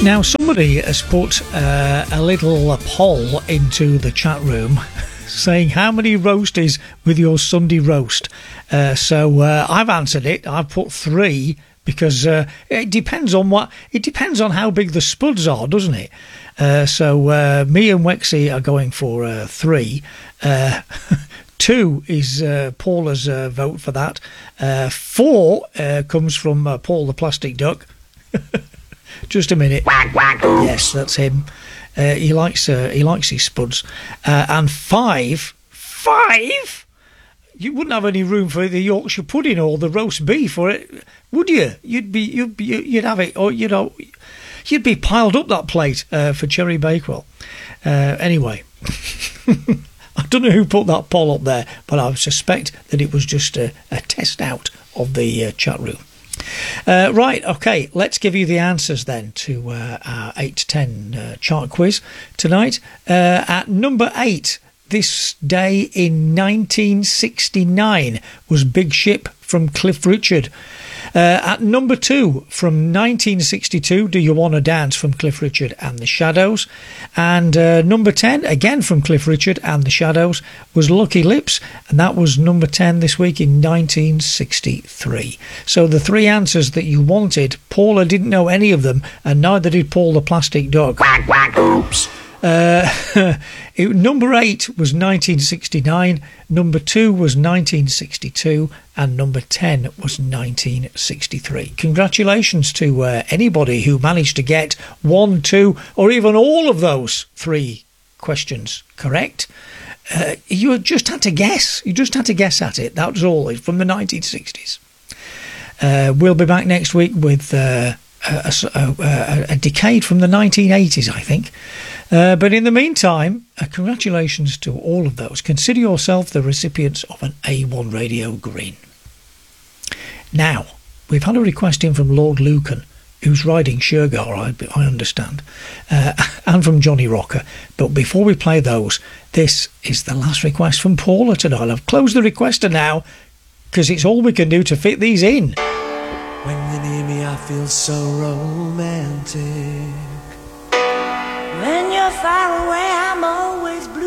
Now, somebody has put a little poll into the chat room saying how many roasties with your Sunday roast. So I've answered it. I've put 3 because it depends on how big the spuds are, doesn't it? So me and Wexy are going for 3. 2 is Paula's vote for that. 4 comes from Paul the Plastic Duck. Just a minute. Quack, quack. Yes, that's him. He likes his spuds. And 5. You wouldn't have any room for the Yorkshire pudding or the roast beef, or it, would you? You'd have it, or you'd be piled up that plate for Cherry Bakewell. Anyway, I don't know who put that poll up there, but I suspect that it was just a test out of the chat room. Right, okay, let's give you the answers then to our 8 to 10 chart quiz tonight. At number 8, this day in 1969 was Big Ship from Cliff Richard. At number 2, from 1962, Do You Wanna Dance from Cliff Richard and the Shadows. And number 10, again from Cliff Richard and the Shadows, was Lucky Lips, and that was number 10 this week in 1963. So the 3 answers that you wanted, Paula didn't know any of them, and neither did Paul the Plastic Dog. Quack, quack. Oops. Number 8 was 1969, number 2 was 1962, and number 10 was 1963. Congratulations to anybody who managed to get 1, 2, or even all of those 3 questions correct. You just had to guess. You just had to guess at it. That was all from the 1960s. We'll be back next week with a decade from the 1980s, I think. But in the meantime, congratulations to all of those. Consider yourself the recipients of an A1 Radio Green. Now, we've had a request in from Lord Lucan, who's riding Shergar, I understand, and from Johnny Rocker. But before we play those, this is the last request from Paula tonight. I've closed the requester now, because it's all we can do to fit these in. When you're near me, I feel so romantic. When you're far away, I'm always blue.